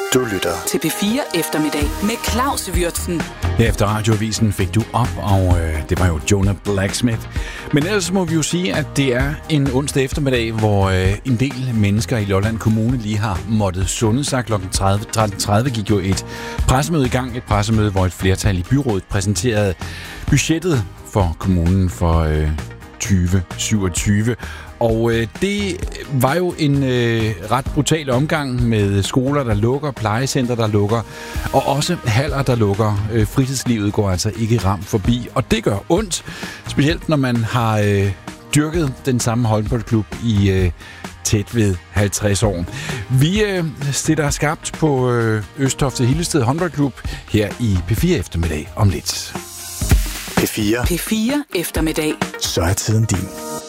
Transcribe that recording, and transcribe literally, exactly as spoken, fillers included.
Du lytter til P fire Eftermiddag med Claus Würtzen. Efter radioavisen fik du op, og øh, det var jo Jonah Blacksmith. Men ellers må vi jo sige, at det er en onsdag eftermiddag, hvor øh, en del mennesker i Lolland Kommune lige har måttet sunde sig. klokken tretten tredive gik jo et pressemøde i gang. Et pressemøde, hvor et flertal i byrådet præsenterede budgettet for kommunen for øh, tyve syvogtyve. Og øh, det var jo en øh, ret brutal omgang med skoler, der lukker, plejecenter, der lukker, og også haller, der lukker. Øh, fritidslivet går altså ikke ramt forbi, og det gør ondt, specielt når man har øh, dyrket den samme håndboldklub i øh, tæt ved halvtreds år. Vi øh, stiller skarpt på øh, Østofte Hillested håndboldklub her i P fire Eftermiddag om lidt. P fire. P fire Eftermiddag. Så er tiden din.